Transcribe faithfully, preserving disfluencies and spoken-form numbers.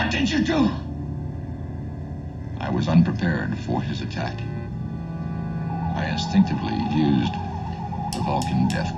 What did you do? I was unprepared for his attack. I instinctively used the Vulcan death